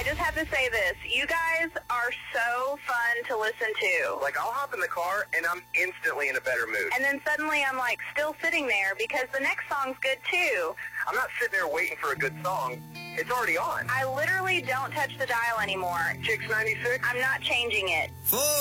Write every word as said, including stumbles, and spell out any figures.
just have to say this. You guys are so fun to listen to. Like, I'll hop in the car, and I'm instantly in a better mood. And then suddenly I'm, like, still sitting there because the next song's good, too. I'm not sitting there waiting for a good song. It's already on. I literally don't touch the dial anymore. Chicks ninety-six? I'm not changing it. Four.